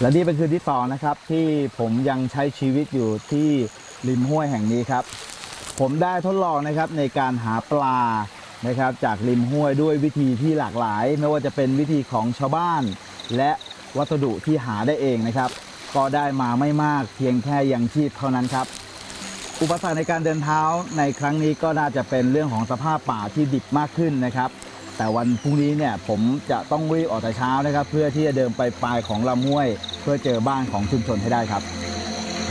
และนี่เป็นคืนที่2นะครับที่ผมยังใช้ชีวิตอยู่ที่ริมห้วยแห่งนี้ครับผมได้ทดลองนะครับในการหาปลานะครับจากริมห้วยด้วยวิธีที่หลากหลายไม่ว่าจะเป็นวิธีของชาวบ้านและวัสดุที่หาได้เองนะครับก็ได้มาไม่มากเพียงแค่ยังชีพเท่านั้นครับอุปสรรคในการเดินเท้าในครั้งนี้ก็น่าจะเป็นเรื่องของสภาพป่าที่ดิบมากขึ้นนะครับแต่วันพรุ่งนี้เนี่ยผมจะต้องรีบออกแต่เช้านะครับเพื่อที่จะเดินไปปลายของลำห้วยเพื่อเจอบ้านของชุมชนให้ได้ครับ